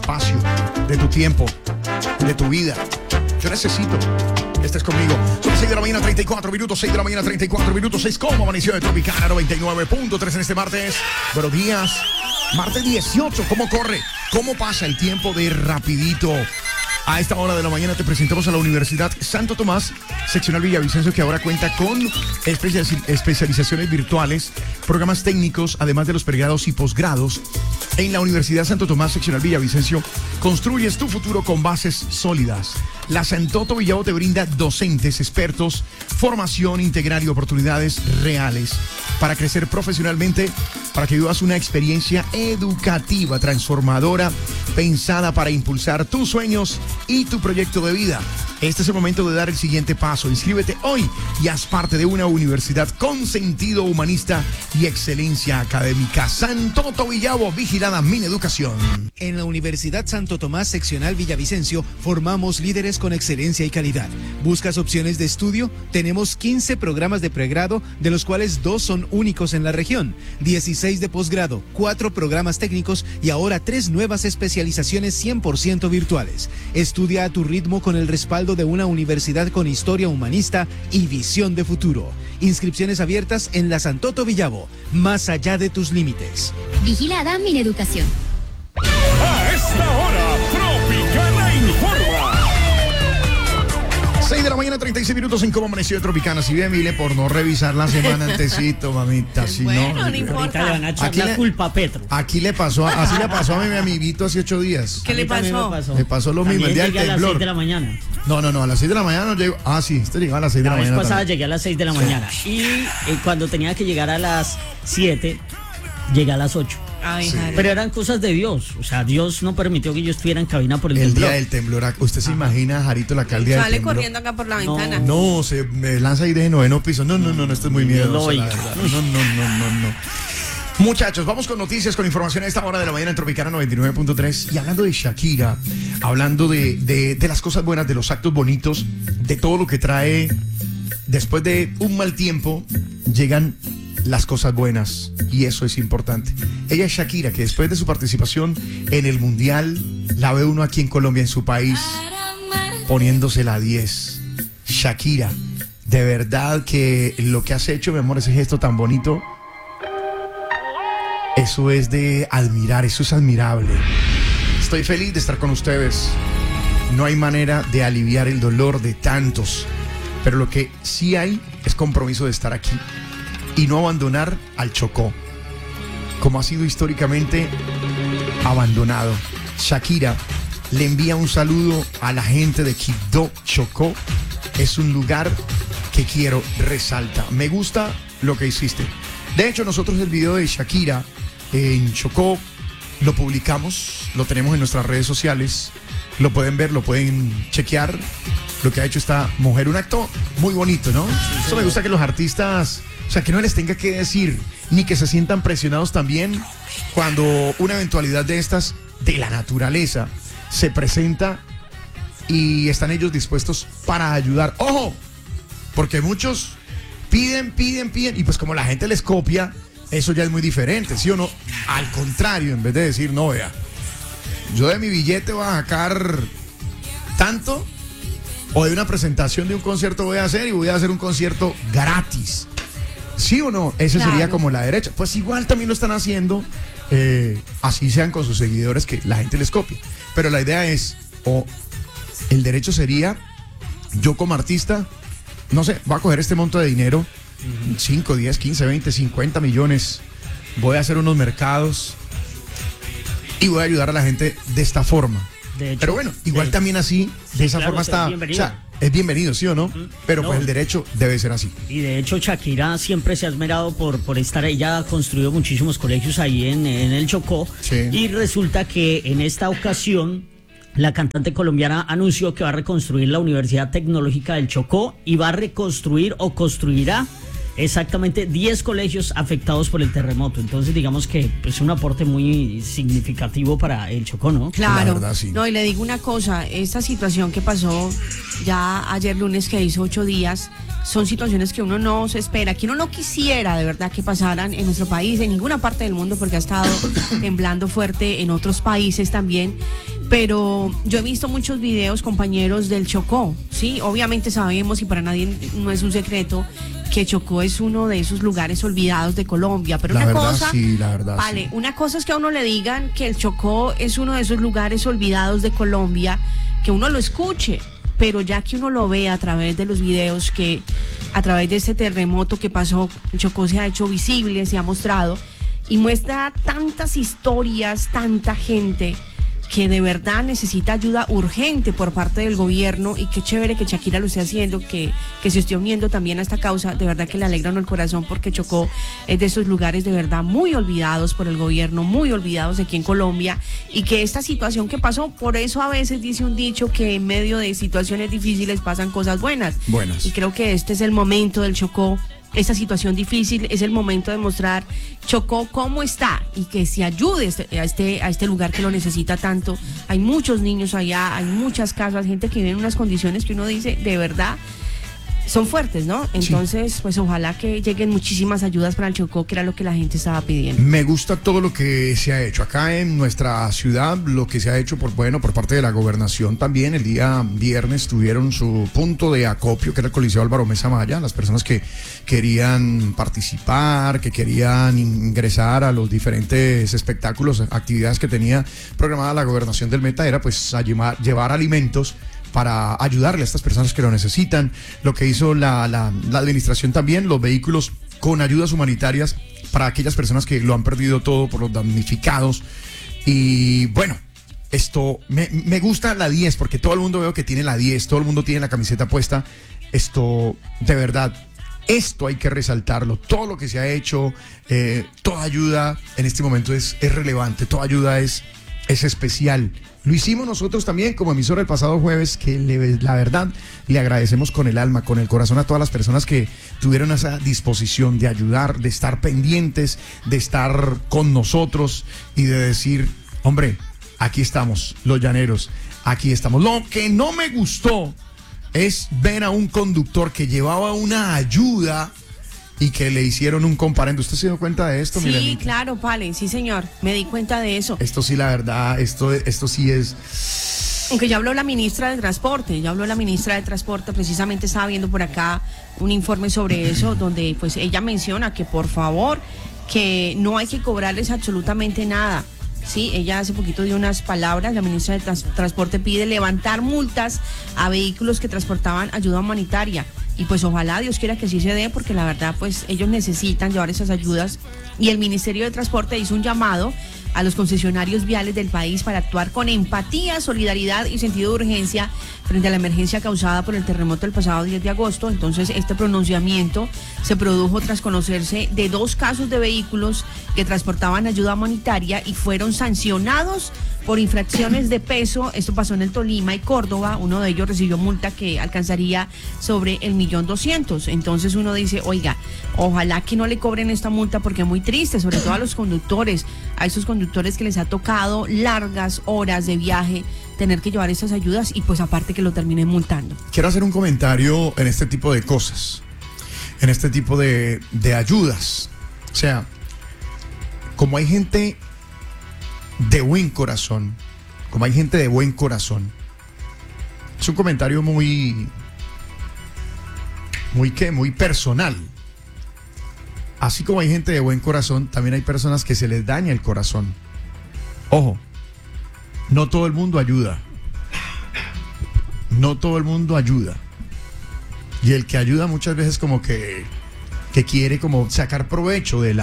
espacio, de tu tiempo, de tu vida. Yo necesito que estés conmigo. Son las 6 de la mañana, 34 minutos. 6 de la mañana, 34 minutos. 6 como amaneció de Tropicana 99.3 en este martes. Buenos días. Martes 18. ¿Cómo corre? ¿Cómo pasa el tiempo de rapidito? A esta hora de la mañana te presentamos a la Universidad Santo Tomás, seccional Villavicencio, que ahora cuenta con especializaciones virtuales, programas técnicos, además de los pregrados y posgrados. En la Universidad Santo Tomás, seccional Villavicencio, construyes tu futuro con bases sólidas. La Santoto Villavo te brinda docentes, expertos, formación integral y oportunidades reales para crecer profesionalmente, para que vivas una experiencia educativa transformadora, pensada para impulsar tus sueños y tu proyecto de vida. Este es el momento de dar el siguiente paso. Inscríbete hoy y haz parte de una universidad con sentido humanista y excelencia académica. Santoto Villavo, vigilada Mineducación. En la Universidad Santo Tomás, seccional Villavicencio, formamos líderes con excelencia y calidad. ¿Buscas opciones de estudio? Tenemos 15 programas de pregrado, de los cuales 2 son únicos en la región, 16 de posgrado, 4 programas técnicos y ahora 3 nuevas especializaciones 100% virtuales. Estudia a tu ritmo con el respaldo de una universidad con historia humanista y visión de futuro. Inscripciones abiertas en la Santoto Villavo, más allá de tus límites. Vigilada Mineducación. A esta hora, Tropicana informa. 6 de la mañana, 36 minutos en Cómo Amaneció de Tropicana. Si bien, Mile, por no revisar la semana antesito, mamita. Si bueno, no, no importa. Ahorita le van a echar la culpa a Petro. Aquí le pasó, así le pasó a mi amiguito hace 8 días. ¿Qué le pasó? Le pasó lo mismo, el día del llegué a las temblor. 6 de la mañana. No, a las 6 de la mañana no llego. Ah, sí, este llegó a las 6 de la La vez mañana. pasada también. llegué a las 6 de la mañana. Y cuando tenía que llegar a las 7, llegué a las 8. Ay, Sí. Harry. Pero eran cosas de Dios. O sea, Dios no permitió que yo estuviera en cabina por el El temblor. día del temblor. ¿Usted se imagina, Jarito, la alcaldía del Sale temblor? corriendo acá por la ventana. No, se me lanza ahí de noveno piso. No, esto es muy miedoso. lo oí. La verdad. No. Muchachos, vamos con noticias, con información a esta hora de la mañana en Tropicana 99.3. Y hablando de Shakira, hablando de las cosas buenas, de los actos bonitos, de todo lo que trae después de un mal tiempo, llegan las cosas buenas. Y eso es importante. Ella es Shakira, que después de su participación en el Mundial, la ve uno aquí en Colombia, en su país, poniéndose la 10. Shakira, de verdad que lo que has hecho, mi amor, ese gesto tan bonito, eso es de admirar, eso es admirable. Estoy feliz de estar con ustedes. No hay manera de aliviar el dolor de tantos, pero lo que sí hay es compromiso de estar aquí y no abandonar al Chocó, como ha sido históricamente abandonado. Shakira le envía un saludo a la gente de Quibdó, Chocó. Es un lugar que quiero, resalta. Me gusta lo que hiciste. De hecho, nosotros el video de Shakira en Chocó lo publicamos, lo tenemos en nuestras redes sociales. Lo pueden ver, lo pueden chequear. Lo que ha hecho esta mujer, un acto muy bonito, ¿no? Eso me gusta, que los artistas, o sea, que no les tenga que decir, ni que se sientan presionados también cuando una eventualidad de estas, de la naturaleza, se presenta y están ellos dispuestos para ayudar. ¡Ojo! Porque muchos piden, y pues como la gente les copia, eso ya es muy diferente, ¿sí o no? Al contrario, en vez de decir, no, vea, yo de mi billete voy a sacar tanto, o de una presentación de un concierto voy a hacer, y voy a hacer un concierto gratis. ¿Sí o no? Esa Claro. sería como la derecha. Pues igual también lo están haciendo, así sean con sus seguidores, que la gente les copie. Pero la idea es, o el derecho sería, yo como artista, no sé, voy a coger este monto de dinero, 5, 10, 15, 20, 50 millones, voy a hacer unos mercados y voy a ayudar a la gente de esta forma. De hecho, Pero bueno, igual también así, de esa claro, forma es está, bienvenido. o sea, es bienvenido, ¿sí o no? Pero No. pues el derecho debe ser así. Y de hecho Shakira siempre se ha esmerado por estar, ella ha construido muchísimos colegios ahí en el Chocó. Sí. Y resulta que en esta ocasión la cantante colombiana anunció que va a reconstruir la Universidad Tecnológica del Chocó y va a reconstruir o construirá exactamente 10 colegios afectados por el terremoto. Entonces digamos que es un aporte muy significativo para el Chocó, ¿no? Claro. La verdad, sí. No, y le digo una cosa, esta situación que pasó ya ayer lunes, que hizo 8 días, son situaciones que uno no se espera, que uno no quisiera de verdad que pasaran en nuestro país, en ninguna parte del mundo, porque ha estado temblando fuerte en otros países también. pero yo he visto muchos videos, compañeros, del Chocó, ¿sí? Obviamente sabemos, y para nadie no es un secreto, que Chocó es uno de esos lugares olvidados de Colombia, pero La una verdad, cosa, sí, la verdad, vale, sí. una cosa es que a uno le digan que el Chocó es uno de esos lugares olvidados de Colombia, que uno lo escuche, pero ya que uno lo ve a través de los videos, que a través de este terremoto que pasó, el Chocó se ha hecho visible, se ha mostrado, y muestra tantas historias, tanta gente que de verdad necesita ayuda urgente por parte del gobierno, y qué chévere que Shakira lo esté haciendo, que se esté uniendo también a esta causa. De verdad que le alegra uno el corazón, porque Chocó es de esos lugares de verdad muy olvidados por el gobierno, muy olvidados aquí en Colombia, y que esta situación que pasó, por eso a veces dice un dicho que en medio de situaciones difíciles pasan cosas buenas. Y creo que este es el momento del Chocó. Esta situación difícil es el momento de mostrar Chocó cómo está, y que se ayude a este lugar que lo necesita tanto. Hay muchos niños allá, hay muchas casas, gente que vive en unas condiciones que uno dice, de verdad, son fuertes, ¿no? Entonces, pues ojalá que lleguen muchísimas ayudas para el Chocó, que era lo que la gente estaba pidiendo. Me gusta todo lo que se ha hecho acá en nuestra ciudad, lo que se ha hecho por parte de la gobernación también. El día viernes tuvieron su punto de acopio, que era el Coliseo Álvaro Mesa Maya. Las personas que querían participar, que querían ingresar a los diferentes espectáculos, actividades que tenía programada la gobernación del Meta, era pues a llevar alimentos para ayudarle a estas personas que lo necesitan. Lo que hizo la administración también, los vehículos con ayudas humanitarias para aquellas personas que lo han perdido todo por los damnificados. Y bueno, esto me gusta la 10, porque todo el mundo veo que tiene la 10, todo el mundo tiene la camiseta puesta. Esto, de verdad, esto hay que resaltarlo. Todo lo que se ha hecho, toda ayuda en este momento es relevante, toda ayuda es especial. Lo hicimos nosotros también como emisora el pasado jueves, que la verdad le agradecemos con el alma, con el corazón a todas las personas que tuvieron esa disposición de ayudar, de estar pendientes, de estar con nosotros y de decir, hombre, aquí estamos, los llaneros, aquí estamos. Lo que no me gustó es ver a un conductor que llevaba una ayuda y que le hicieron un comparendo. ¿Usted se dio cuenta de esto, Sí, Milenita? claro, Pale, sí señor, me di cuenta de eso. Esto sí, la verdad, esto sí es... Aunque ya habló la ministra de Transporte, precisamente estaba viendo por acá un informe sobre eso, donde pues ella menciona que por favor, que no hay que cobrarles absolutamente nada. Sí, ella hace poquito dio unas palabras. La ministra de Transporte pide levantar multas a vehículos que transportaban ayuda humanitaria. Y pues ojalá Dios quiera que sí se dé, porque la verdad pues ellos necesitan llevar esas ayudas. Y el Ministerio de Transporte hizo un llamado a los concesionarios viales del país para actuar con empatía, solidaridad y sentido de urgencia frente a la emergencia causada por el terremoto del pasado 10 de agosto. Entonces, este pronunciamiento se produjo tras conocerse de 2 casos de vehículos que transportaban ayuda humanitaria y fueron sancionados por infracciones de peso. Esto pasó en el Tolima y Córdoba. Uno de ellos recibió multa que alcanzaría sobre el 1.200.000. Entonces uno dice, oiga, ojalá que no le cobren esta multa, porque es muy triste, sobre todo a los conductores, a esos conductores que les ha tocado largas horas de viaje tener que llevar estas ayudas, y pues aparte que lo terminen multando. Quiero hacer un comentario en este tipo de cosas, en este tipo de ayudas. O sea, como hay gente de buen corazón, es un comentario muy personal. Así como hay gente de buen corazón, también hay personas que se les daña el corazón. Ojo, no todo el mundo ayuda. Y el que ayuda muchas veces como que quiere como sacar provecho de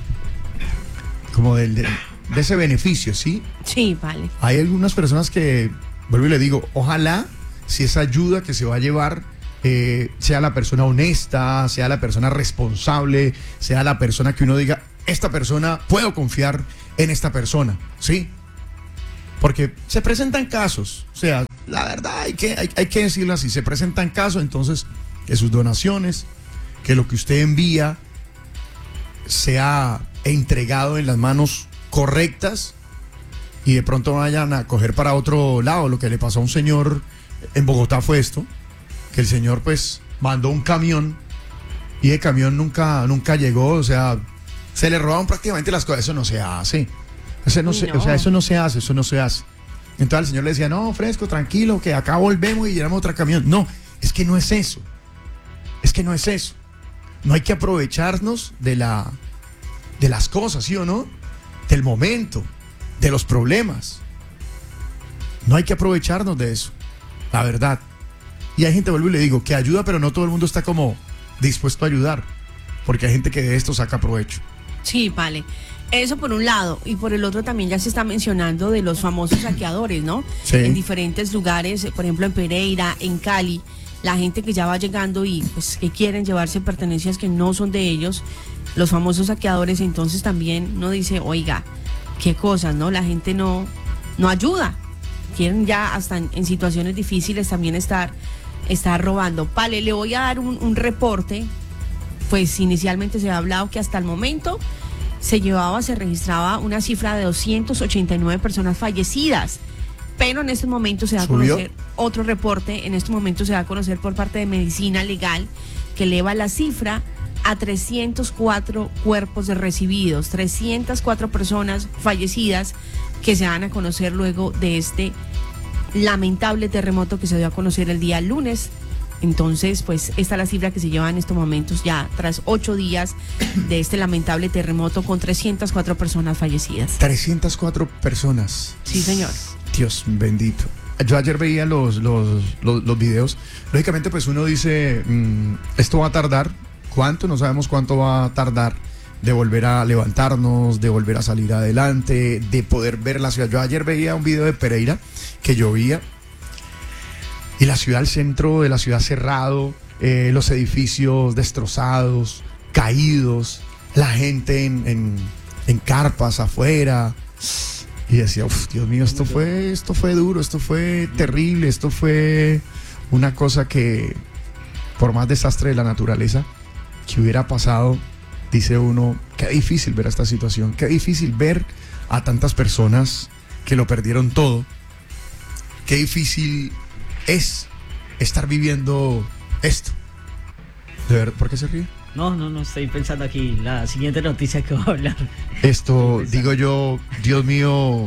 ese beneficio, ¿sí? Sí, vale. Hay algunas personas que, vuelvo y le digo, ojalá si esa ayuda que se va a llevar sea la persona honesta, sea la persona responsable, sea la persona que uno diga, esta persona, puedo confiar en esta persona, ¿sí? Porque se presentan casos, o sea, la verdad hay que decirlo así, se presentan casos, entonces, que sus donaciones, que lo que usted envía sea entregado en las manos correctas, y de pronto vayan a coger para otro lado. Lo que le pasó a un señor en Bogotá fue esto, que el señor pues mandó un camión y el camión nunca llegó, o sea, se le robaron prácticamente las cosas. Eso no se hace. Eso no se hace. Entonces el señor le decía, no, Fresco, tranquilo, que acá volvemos y llenamos otra camión. No, es que no es eso. Es que no es eso. No hay que aprovecharnos de las cosas, ¿sí o no? Del momento, de los problemas. No hay que aprovecharnos de eso, la verdad. Y hay gente, vuelvo y le digo, que ayuda, pero no todo el mundo está como dispuesto a ayudar, porque hay gente que de esto saca provecho. Sí, vale. Eso por un lado, y por el otro también ya se está mencionando de los famosos saqueadores, ¿no? Sí. En diferentes lugares, por ejemplo en Pereira, en Cali, la gente que ya va llegando y pues que quieren llevarse pertenencias que no son de ellos, los famosos saqueadores, entonces también uno dice, oiga, qué cosas, ¿no? La gente no ayuda, quieren ya hasta en situaciones difíciles también estar robando. Vale, le voy a dar un reporte, pues inicialmente se ha hablado que hasta el momento se registraba una cifra de 289 personas fallecidas, pero en estos momentos se da a conocer otro reporte, en estos momentos se da a conocer por parte de Medicina Legal, que eleva la cifra a 304 cuerpos recibidos, 304 personas fallecidas que se dan a conocer luego de este lamentable terremoto que se dio a conocer el día lunes. Entonces, pues esta es la cifra que se lleva en estos momentos ya tras 8 días de este lamentable terremoto con 304 personas fallecidas. 304 personas. Sí, señor. Dios bendito. Yo ayer veía los videos. Lógicamente, pues uno dice, esto va a tardar. ¿Cuánto? No sabemos cuánto va a tardar de volver a levantarnos, de volver a salir adelante, de poder ver la ciudad. Yo ayer veía un video de Pereira que llovía y la ciudad, el centro de la ciudad cerrado, los edificios destrozados, caídos, la gente en carpas afuera. Y decía, Dios mío, esto fue duro, esto fue terrible, esto fue una cosa que, por más desastre de la naturaleza que hubiera pasado, dice uno, qué difícil ver esta situación, qué difícil ver a tantas personas que lo perdieron todo, qué difícil es estar viviendo esto. ¿De verdad? ¿Por qué se ríe? No, estoy pensando aquí la siguiente noticia que voy a hablar. Esto, digo yo, Dios mío,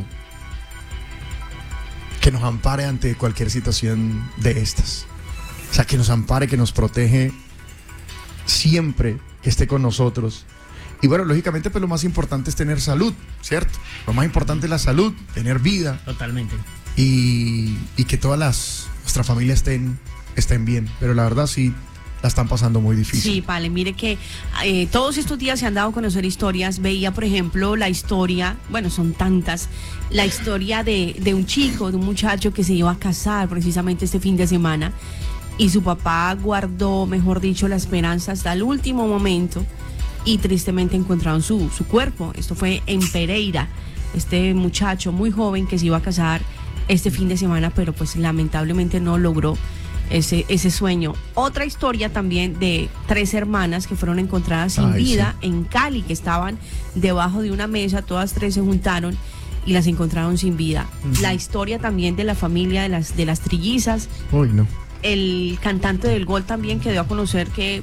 que nos ampare ante cualquier situación de estas. O sea, que nos ampare, que nos protege siempre, que esté con nosotros. Y bueno, lógicamente, pues lo más importante es tener salud, ¿cierto? Lo más importante es la salud, tener vida. Totalmente. Y que nuestra familia estén bien. Pero la verdad sí, la están pasando muy difícil. Sí, vale, mire que todos estos días se han dado a conocer historias. Veía, por ejemplo, la historia, bueno, son tantas, la historia de un chico, de un muchacho que se iba a casar precisamente este fin de semana y su papá guardó, mejor dicho, la esperanza hasta el último momento y tristemente encontraron su cuerpo. Esto fue en Pereira, este muchacho muy joven que se iba a casar este fin de semana, pero pues lamentablemente no logró ese sueño. Otra historia también de 3 hermanas que fueron encontradas sin vida en Cali, que estaban debajo de una mesa, todas 3 se juntaron y las encontraron sin vida. La historia también de la familia de las trillizas. Uy, no. El cantante del Gol también que dio a conocer que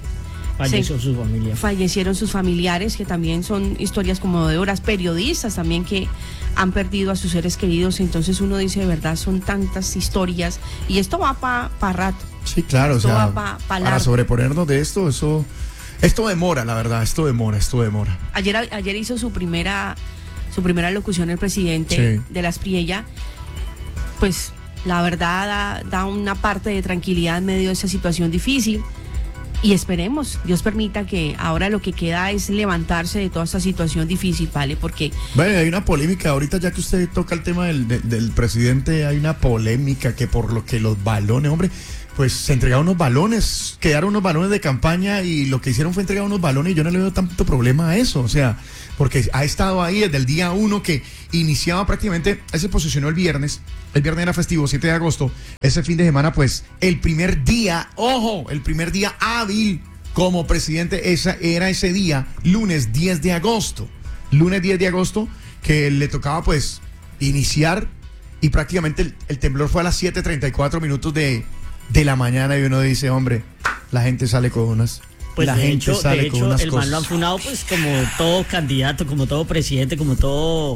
fallecieron sus familiares, que también son historias conmovedoras. Periodistas también que han perdido a sus seres queridos. Entonces uno dice, de verdad, son tantas historias y esto va para rato. Sí, claro, esto o sea, va para sobreponernos de esto demora, la verdad, esto demora. Ayer hizo su primera locución el presidente de la Espriella. Pues la verdad da una parte de tranquilidad en medio de esa situación difícil. Y esperemos, Dios permita que ahora lo que queda es levantarse de toda esta situación difícil, ¿vale? Porque... Bueno, hay una polémica, ahorita ya que usted toca el tema del presidente, hay una polémica que por lo que los balones, hombre, pues se entregaron unos balones, quedaron unos balones de campaña y lo que hicieron fue entregar unos balones y yo no le veo tanto problema a eso, o sea, porque ha estado ahí desde el día 1 que iniciaba prácticamente, él se posicionó el viernes era festivo, 7 de agosto, ese fin de semana, pues el primer día hábil como presidente, era ese día, lunes 10 de agosto, que le tocaba pues iniciar y prácticamente el temblor fue a las 7:34 minutos de la mañana y uno dice, hombre, la gente sale con unas... Pues la de gente hecho, sale con unas el cosas. man lo han funado pues como todo candidato, como todo presidente, como todo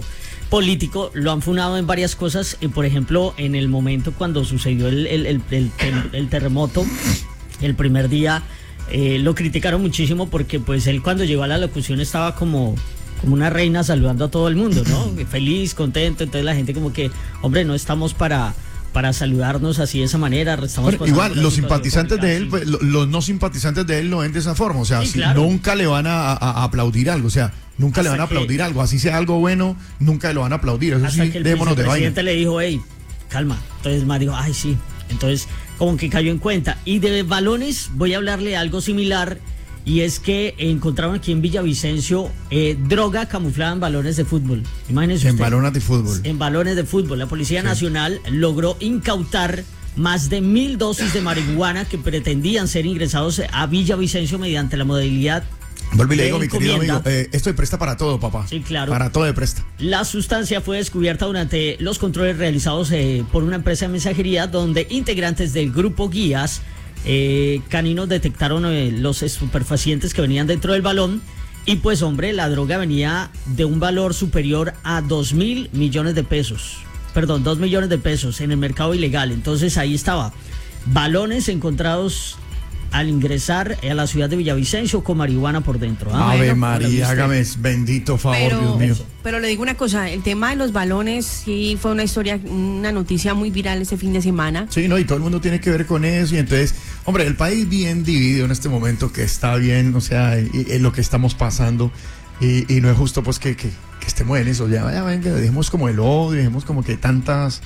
político, lo han funado en varias cosas. Por ejemplo, en el momento cuando sucedió el terremoto, el primer día, lo criticaron muchísimo porque pues él cuando llegó a la locución estaba como una reina saludando a todo el mundo, ¿no? Feliz, contento. Entonces la gente como que, hombre, no estamos para saludarnos así de esa manera. Bueno, igual, los simpatizantes de él, pues, los no simpatizantes de él lo ven de esa forma. O sea, Sí, claro. nunca le van a aplaudir algo. O sea, nunca le van a aplaudir algo. Así sea algo bueno, nunca lo van a aplaudir. Eso Hasta sí, que el démonos de vaina. presidente le dijo, hey, calma. Entonces más dijo, ay, sí. Entonces, como que cayó en cuenta. Y de balones, voy a hablarle de algo similar. Y es que encontraron aquí en Villavicencio droga camuflada en balones de fútbol. Imagínense En usted. balones de fútbol. En balones de fútbol. La Policía Nacional logró incautar más de 1.000 dosis de marihuana que pretendían ser ingresados a Villavicencio mediante la modalidad Vuelvo y le de digo, mi querido amigo, encomienda. esto de presta para todo, papá. Sí, claro. Para todo de presta. La sustancia fue descubierta durante los controles realizados por una empresa de mensajería donde integrantes del grupo Guías caninos detectaron los estupefacientes que venían dentro del balón y pues hombre, la droga venía de un valor superior a 2.000 millones de pesos. Perdón, 2 millones de pesos en el mercado ilegal. Entonces ahí estaba, balones encontrados al ingresar a la ciudad de Villavicencio con marihuana por dentro. Ave bueno, María, hágame bendito favor, Dios mío. Pero le digo una cosa, el tema de los balones sí fue una noticia muy viral este fin de semana. Sí, no, y todo el mundo tiene que ver con eso. Y entonces, hombre, el país bien dividido en este momento, que está bien, o sea, y lo que estamos pasando. Y no es justo, pues, que estemos en eso. Ya ven, que dejemos como el odio, dejemos como que tantas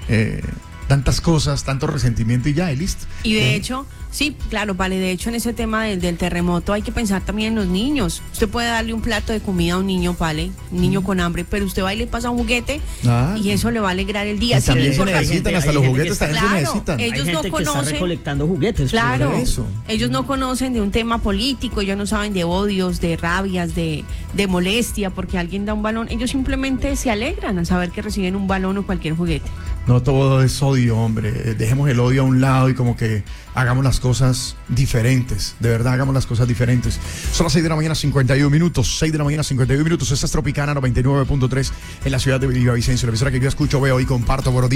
cosas, tanto resentimiento y ya, y listo. Y de hecho, sí, claro, vale, de hecho en ese tema del terremoto hay que pensar también en los niños. Usted puede darle un plato de comida a un niño, vale, un niño con hambre, pero usted va y le pasa un juguete y eso le va a alegrar el día. Y también se porque- necesitan, hasta hay los gente juguetes que también se claro, necesitan. Hay ellos gente no que está conocen. recolectando juguetes. Claro, Por eso. ellos no conocen de un tema político, ellos no saben de odios, de rabias, de molestia, porque alguien da un balón. Ellos simplemente se alegran al saber que reciben un balón o cualquier juguete. No todo es odio, hombre. Dejemos el odio a un lado y como que hagamos las cosas diferentes. De verdad, hagamos las cosas diferentes. Son las 6 de la mañana, 51 minutos. 6 de la mañana, 51 minutos. Esta es Tropicana 99.3 en la ciudad de Villavicencio. La emisora que yo escucho, veo y comparto por día.